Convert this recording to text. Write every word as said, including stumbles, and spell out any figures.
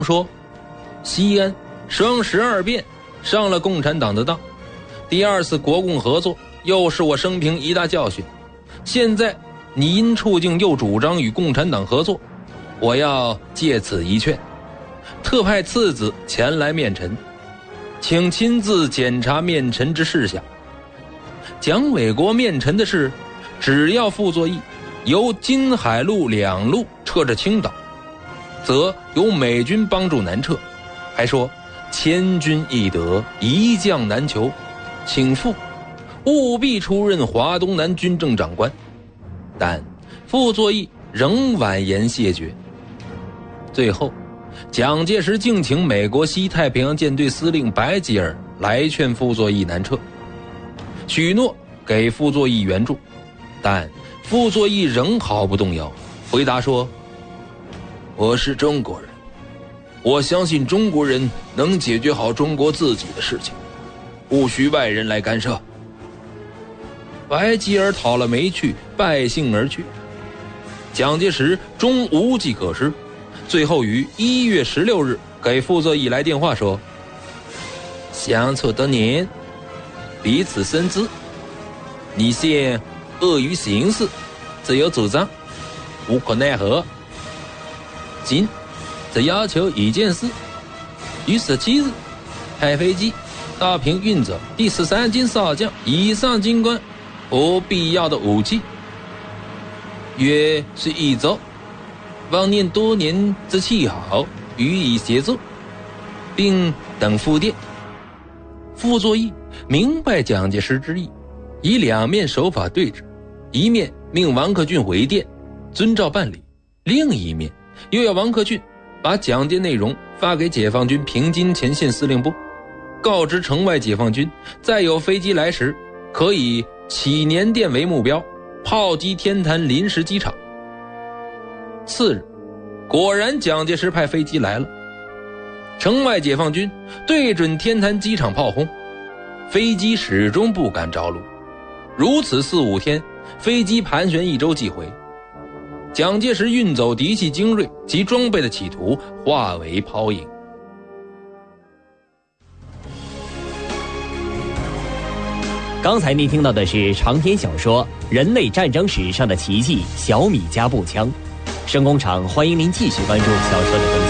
说，西安双十二变上了共产党的当，第二次国共合作又是我生平一大教训。现在你因处境又主张与共产党合作，我要借此一劝，特派次子前来面陈，请亲自检查面陈之事项。蒋纬国面陈的是，只要傅作义由金海路两路撤至青岛，则由美军帮助南撤，还说千军易得，一将难求，请傅务必出任华东南军政长官。但傅作义仍婉言谢绝。最后蒋介石竟请美国西太平洋舰队司令白吉尔来劝傅作义南撤，许诺给傅作义援助，但傅作义仍毫不动摇，回答说，我是中国人，我相信中国人能解决好中国自己的事情，不需外人来干涉。白吉尔讨了没趣，败兴而去。蒋介石终无计可施，最后于一月十六日给傅作义来电话说，相处多年，彼此深知，你现恶于形式，自有主张，无可奈何。今只要求一件事，于十七日派飞机到平运走第十三军少将以上军官和必要的武器，约是一周，望念多年之气好，予以协助，并等复电。傅作义明白蒋介石之意，以两面手法对峙，一面命王克俊回电遵照办理，另一面又要王克俊把蒋电内容发给解放军平津前线司令部，告知城外解放军再有飞机来时，可以起年电为目标，炮击天坛临时机场。次日果然蒋介石派飞机来了，城外解放军对准天坛机场炮轰，飞机始终不敢着陆，如此四五天，飞机盘旋一周即回。蒋介石运走敌器精锐及装备的企图化为泡影。 刚才您听到的是长篇小说《人类战争史上的奇迹——小米加步枪》。声工厂欢迎您继续关注小说的更